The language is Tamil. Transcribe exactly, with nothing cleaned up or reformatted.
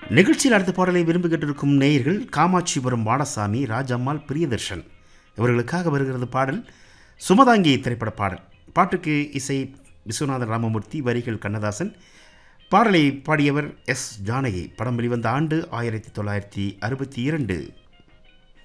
நிகழ்ச்சியில் அடுத்த பாடலை விரும்பி கேட்டிருக்கும் நேயர்கள் காமாட்சிபுரம் வாடசாமி, ராஜம்மாள், பிரியதர்ஷன் இவர்களுக்காக வருகிறது பாடல் சுமதாங்கி திரைப்பட பாடல். பாட்டுக்கு இசை விஸ்வநாதன் ராமமூர்த்தி, வரிகள் கண்ணதாசன். பாடலை பாடியவர் எஸ் ஜானகி. படம் வெளிவந்த ஆண்டு ஆயிரத்தி தொள்ளாயிரத்தி அறுபத்தி இரண்டு.